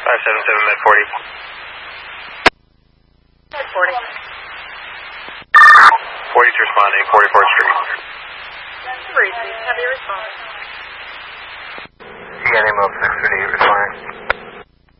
577 Med 40. Med 40. 40's responding, 44th Street. Breathe, please. Heavy response.